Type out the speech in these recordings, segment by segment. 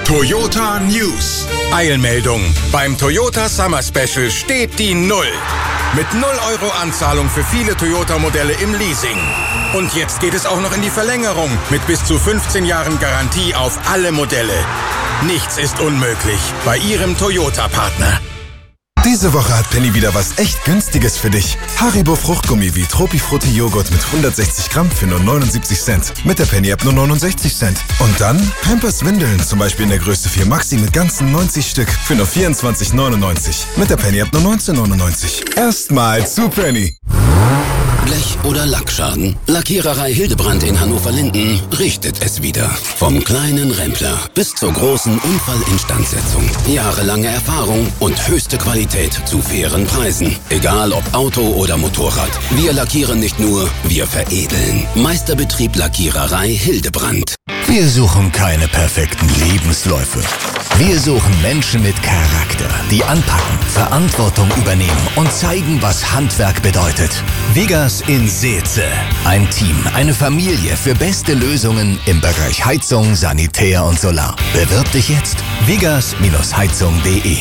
Toyota News. Eilmeldung. Beim Toyota Summer Special steht die 0. Mit 0 € Anzahlung für viele Toyota-Modelle im Leasing. Und jetzt geht es auch noch in die Verlängerung mit bis zu 15 Jahren Garantie auf alle Modelle. Nichts ist unmöglich bei Ihrem Toyota-Partner. Diese Woche hat Penny wieder was echt Günstiges für dich. Haribo Fruchtgummi wie Tropifrutti Joghurt mit 160 Gramm für nur 79 Cent. Mit der Penny-App nur 69 Cent. Und dann Pampers Windeln, zum Beispiel in der Größe 4 Maxi mit ganzen 90 Stück für nur 24,99. Mit der Penny-App nur 19,99. Erstmal zu Penny. Blech- oder Lackschaden? Lackiererei Hildebrand in Hannover-Linden richtet es wieder. Vom kleinen Rempler bis zur großen Unfallinstandsetzung. Jahrelange Erfahrung und höchste Qualität zu fairen Preisen. Egal ob Auto oder Motorrad. Wir lackieren nicht nur, wir veredeln. Meisterbetrieb Lackiererei Hildebrand. Wir suchen keine perfekten Lebensläufe. Wir suchen Menschen mit Charakter, die anpacken, Verantwortung übernehmen und zeigen, was Handwerk bedeutet. Vegas in Seetze. Ein Team, eine Familie für beste Lösungen im Bereich Heizung, Sanitär und Solar. Bewirb dich jetzt. vegas-heizung.de.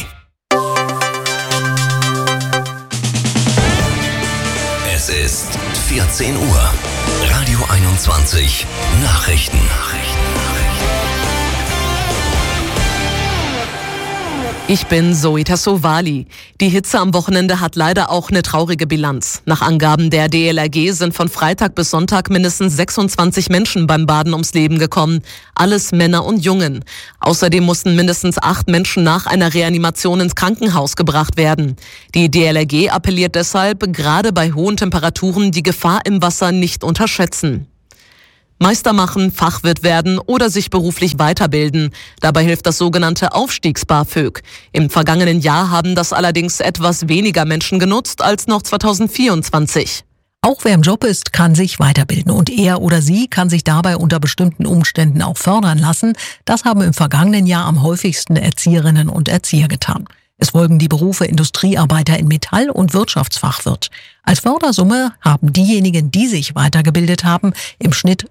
Es ist 14 Uhr. Radio 21 Nachrichten. Ich bin Zoe Tassovali. Die Hitze am Wochenende hat leider auch eine traurige Bilanz. Nach Angaben der DLRG sind von Freitag bis Sonntag mindestens 26 Menschen beim Baden ums Leben gekommen. Alles Männer und Jungen. Außerdem mussten mindestens 8 Menschen nach einer Reanimation ins Krankenhaus gebracht werden. Die DLRG appelliert deshalb, gerade bei hohen Temperaturen die Gefahr im Wasser nicht unterschätzen. Meister machen, Fachwirt werden oder sich beruflich weiterbilden. Dabei hilft das sogenannte Aufstiegs-BAföG. Im vergangenen Jahr haben das allerdings etwas weniger Menschen genutzt als noch 2024. Auch wer im Job ist, kann sich weiterbilden und er oder sie kann sich dabei unter bestimmten Umständen auch fördern lassen. Das haben im vergangenen Jahr am häufigsten Erzieherinnen und Erzieher getan. Es folgen die Berufe Industriearbeiter in Metall und Wirtschaftsfachwirt. Als Fördersumme haben diejenigen, die sich weitergebildet haben, im Schnitt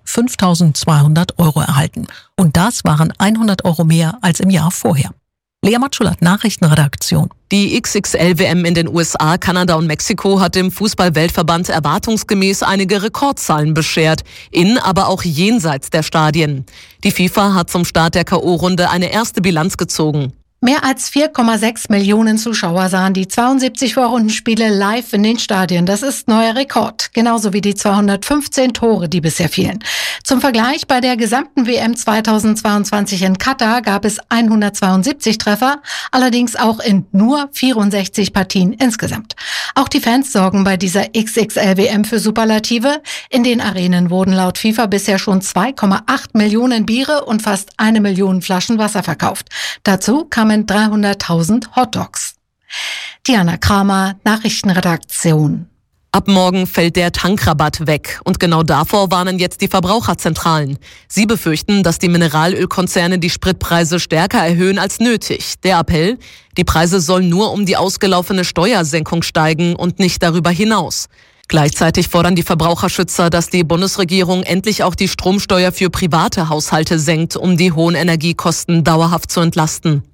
5.200 € erhalten. Und das waren 100 € mehr als im Jahr vorher. Lea Matschulat, Nachrichtenredaktion. Die XXL-WM in den USA, Kanada und Mexiko hat dem Fußball-Weltverband erwartungsgemäß einige Rekordzahlen beschert, in, aber auch jenseits der Stadien. Die FIFA hat zum Start der K.O.-Runde eine erste Bilanz gezogen. Mehr als 4,6 Millionen Zuschauer sahen die 72 Vorrundenspiele live in den Stadien. Das ist neuer Rekord. Genauso wie die 215 Tore, die bisher fielen. Zum Vergleich, bei der gesamten WM 2022 in Katar gab es 172 Treffer, allerdings auch in nur 64 Partien insgesamt. Auch die Fans sorgen bei dieser XXL-WM für Superlative. In den Arenen wurden laut FIFA bisher schon 2,8 Millionen Biere und fast 1 Million Flaschen Wasser verkauft. Dazu kamen 300.000 Hotdogs. Diana Kramer, Nachrichtenredaktion. Ab morgen fällt der Tankrabatt weg. Und genau davor warnen jetzt die Verbraucherzentralen. Sie befürchten, dass die Mineralölkonzerne die Spritpreise stärker erhöhen als nötig. Der Appell: Die Preise sollen nur um die ausgelaufene Steuersenkung steigen und nicht darüber hinaus. Gleichzeitig fordern die Verbraucherschützer, dass die Bundesregierung endlich auch die Stromsteuer für private Haushalte senkt, um die hohen Energiekosten dauerhaft zu entlasten.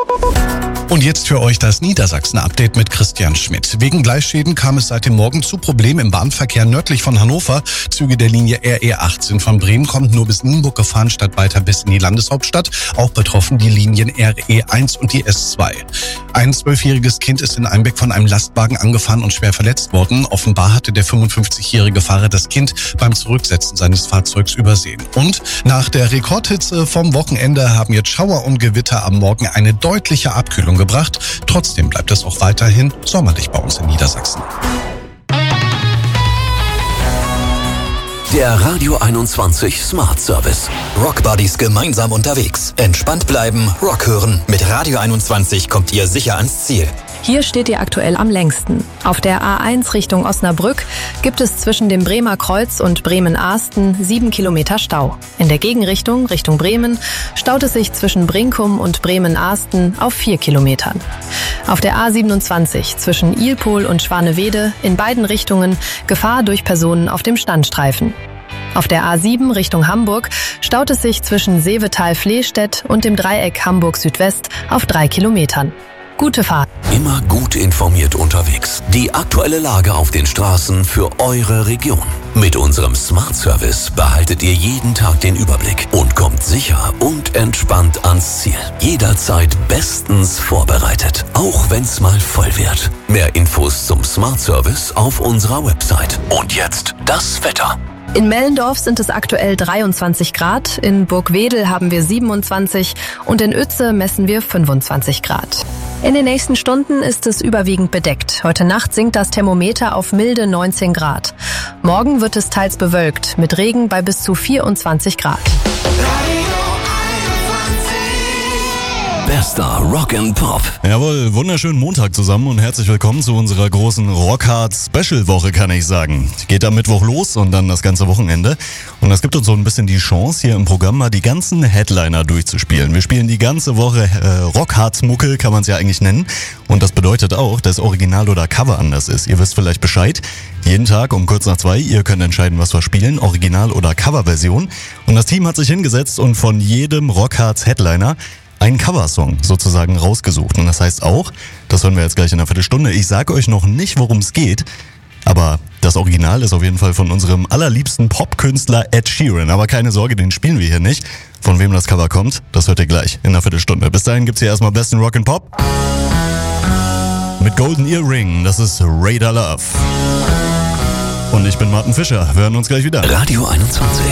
Und jetzt für euch das Niedersachsen-Update mit Christian Schmidt. Wegen Gleisschäden kam es seit dem Morgen zu Problemen im Bahnverkehr nördlich von Hannover. Züge der Linie RE18 von Bremen konnten nur bis Nienburg gefahren, statt weiter bis in die Landeshauptstadt. Auch betroffen die Linien RE1 und die S2. Ein 12-jähriges Kind ist in Einbeck von einem Lastwagen angefahren und schwer verletzt worden. Offenbar hatte der 55-jährige Fahrer das Kind beim Zurücksetzen seines Fahrzeugs übersehen. Und nach der Rekordhitze vom Wochenende haben jetzt Schauer und Gewitter am Morgen eine deutliche Abkühlung gebracht. Trotzdem bleibt es auch weiterhin sommerlich bei uns in Niedersachsen. Der Radio 21 Smart Service. Rock Buddies gemeinsam unterwegs. Entspannt bleiben, Rock hören. Mit Radio 21 kommt ihr sicher ans Ziel. Hier steht ihr aktuell am längsten. Auf der A1 Richtung Osnabrück gibt es zwischen dem Bremer Kreuz und Bremen-Ahsten 7 Kilometer Stau. In der Gegenrichtung, Richtung Bremen, staut es sich zwischen Brinkum und Bremen-Ahsten auf 4 Kilometern. Auf der A27 zwischen Ilpol und Schwanewede in beiden Richtungen Gefahr durch Personen auf dem Standstreifen. Auf der A7 Richtung Hamburg staut es sich zwischen Seevetal-Flehstedt und dem Dreieck Hamburg-Südwest auf 3 Kilometern. Gute Fahrt. Immer gut informiert unterwegs. Die aktuelle Lage auf den Straßen für eure Region. Mit unserem Smart Service behaltet ihr jeden Tag den Überblick und kommt sicher und entspannt ans Ziel. Jederzeit bestens vorbereitet, auch wenn's mal voll wird. Mehr Infos zum Smart Service auf unserer Website. Und jetzt das Wetter. In Mellendorf sind es aktuell 23 Grad, in Burgwedel haben wir 27 und in Uetze messen wir 25 Grad. In den nächsten Stunden ist es überwiegend bedeckt. Heute Nacht sinkt das Thermometer auf milde 19 Grad. Morgen wird es teils bewölkt, mit Regen bei bis zu 24 Grad. Bester Rock and Pop. Jawohl, wunderschönen Montag zusammen und herzlich willkommen zu unserer großen Rockhard Special Woche, kann ich sagen. Geht am Mittwoch los und dann das ganze Wochenende. Und das gibt uns so ein bisschen die Chance, hier im Programm mal die ganzen Headliner durchzuspielen. Wir spielen die ganze Woche Rockhard-Muckel, kann man es ja eigentlich nennen. Und das bedeutet auch, dass Original oder Cover anders ist. Ihr wisst vielleicht Bescheid. Jeden Tag um kurz nach 2, ihr könnt entscheiden, was wir spielen, Original- oder Coverversion. Und das Team hat sich hingesetzt und von jedem Rockhard-Headliner einen Coversong sozusagen rausgesucht. Und das heißt auch, das hören wir jetzt gleich in einer Viertelstunde, ich sage euch noch nicht, worum es geht, aber das Original ist auf jeden Fall von unserem allerliebsten Popkünstler Ed Sheeran. Aber keine Sorge, den spielen wir hier nicht. Von wem das Cover kommt, das hört ihr gleich in einer Viertelstunde. Bis dahin gibt's hier erstmal besten Rock and Pop. Mit Golden Earring, das ist Radar Love. Und ich bin Martin Fischer, wir hören uns gleich wieder. Radio 21.